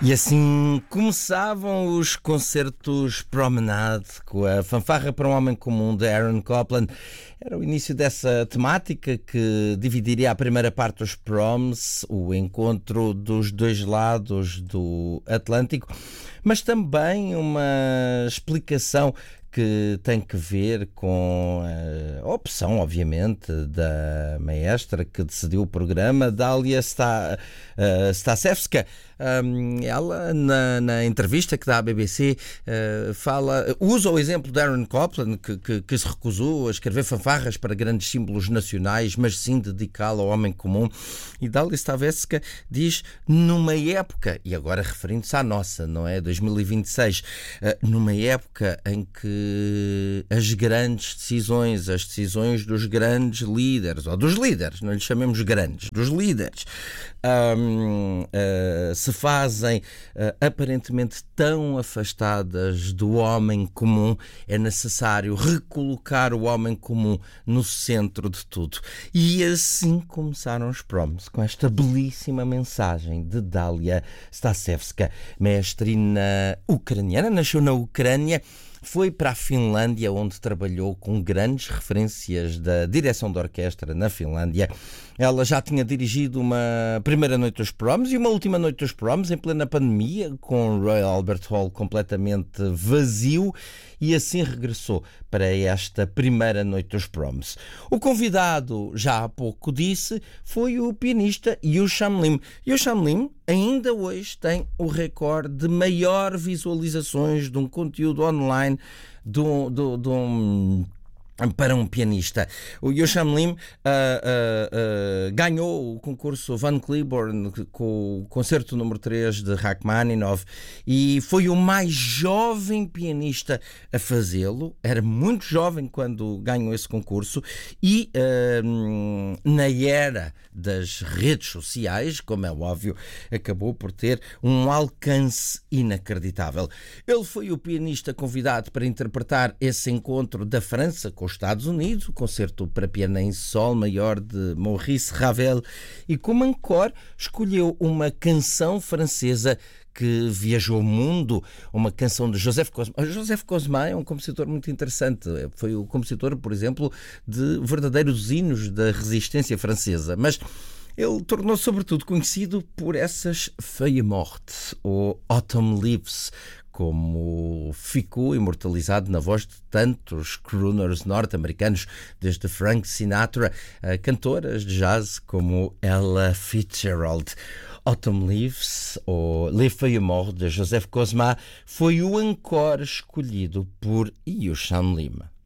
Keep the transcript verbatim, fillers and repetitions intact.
E assim começavam os concertos Promenade com a Fanfarra para um Homem Comum de Aaron Copland. Era o início dessa temática que dividiria a primeira parte dos Proms, o encontro dos dois lados do Atlântico, mas também uma explicação que tem que ver com a opção, obviamente, da maestra que decidiu o programa, Dália Sta, uh, Stasevska. Um, ela, na, na entrevista que dá à B B C, uh, fala, usa o exemplo de Aaron Copland, que, que, que se recusou a escrever fanfarras para grandes símbolos nacionais, mas sim dedicá-la ao homem comum. E Dália Stasevska diz, numa época, e agora referindo-se à nossa, não é? dois mil e vinte e seis, uh, numa época em que as grandes decisões, as decisões dos grandes líderes, ou dos líderes, não lhes chamemos grandes, dos líderes, um, uh, se fazem uh, aparentemente tão afastadas do homem comum, é necessário recolocar o homem comum no centro de tudo. E assim começaram os Proms, com esta belíssima mensagem de Dália Stasevska, mestrina ucraniana, nasceu na Ucrânia, foi para a Finlândia, onde trabalhou com grandes referências da direção da orquestra na Finlândia. Ela já tinha dirigido uma primeira noite dos Proms e uma última noite dos Proms em plena pandemia, com o Royal Albert Hall completamente vazio, e assim regressou para esta primeira noite dos Proms. O convidado, já há pouco disse, foi o pianista Yusham Lim. Yusham Lim ainda hoje tem o recorde de maior visualizações de um conteúdo online de um, de, de um para um pianista. O Yusham Lim uh, uh, uh, ganhou o concurso Van Cliburn com o concerto número três de Rachmaninoff e foi o mais jovem pianista a fazê-lo. Era muito jovem quando ganhou esse concurso e uh, na era das redes sociais, como é óbvio, acabou por ter um alcance inacreditável. Ele foi o pianista convidado para interpretar esse encontro da França com os Estados Unidos, o concerto para piano em sol maior de Maurice Ravel, e como encore escolheu uma canção francesa que viajou o mundo, uma canção de Joseph Cosma. Joseph Cosma é um compositor muito interessante. Foi o compositor, por exemplo, de verdadeiros hinos da resistência francesa. Mas ele tornou sobretudo conhecido por essas Feuilles Mortes, ou Autumn Leaves, como ficou imortalizado na voz de tantos crooners norte-americanos, desde Frank Sinatra a cantoras de jazz como Ella Fitzgerald. Autumn Leaves, ou Les Feuilles Mortes, de Joseph Cosma, foi o encore escolhido por Yusham Lim.